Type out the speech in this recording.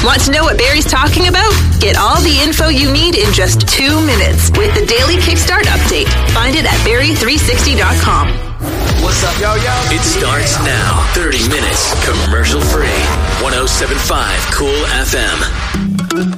Want to know what Barry's talking about? Get all the info you need in just 2 minutes with the Daily Kickstart Update. Find it at Barry360.com. What's up, yo? It starts now. 30 minutes, commercial free. 107.5 Cool FM.